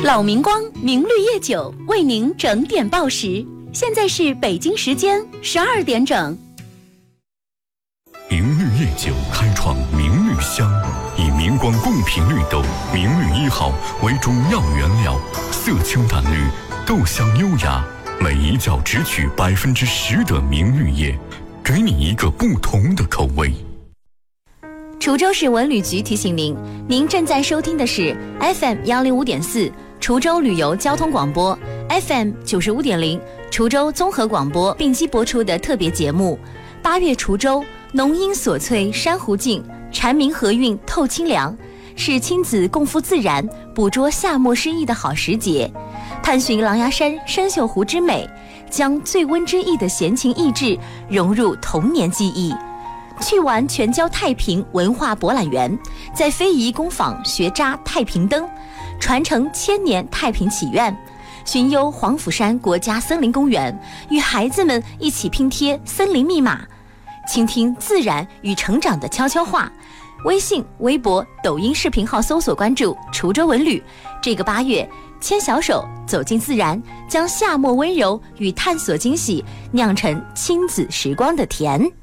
老明光明绿叶酒为您整点报时，现在是北京时间12点整。 明绿叶酒开创明绿香，以明光贡品绿豆明绿1号为中药原料，色清淡绿，豆香优雅，每一角只取10%的明绿叶，给你一个不同的口味。 滁州市文旅局提醒您，您正在收听的是 FM 105.4滁州旅游交通广播， FM 95.0滁州综合广播并机播出的特别节目。8月滁州，浓荫锁翠珊瑚静，蝉鸣和韵透清凉，是亲子共赴自然，捕捉夏末诗意的好时节。探寻狼牙山深秀湖之美，将醉温之意的闲情逸致融入童年记忆。去玩全椒太平文化博览园，在非遗工坊学扎太平灯，传承1000年太平祈愿。巡游黄甫山国家森林公园，与孩子们一起拼贴森林密码，倾听自然与成长的悄悄话。微信、微博、抖音视频号搜索关注滁州文旅。这个8月，牵小手走进自然，将夏末温柔与探索惊喜酿成亲子时光的甜。